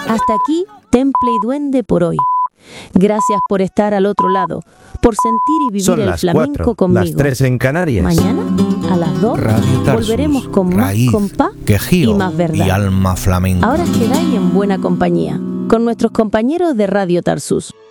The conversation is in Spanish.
Hasta aquí, Temple y Duende por hoy. Gracias por estar al otro lado, por sentir y vivir Son el las flamenco 4, conmigo. las 3 en Canarias. Mañana, a las 2, Radio Tarsus, volveremos con más raíz, compás quejío y más verdad. y alma flamenca. Ahora quedáis en buena compañía, con nuestros compañeros de Radio Tarsus.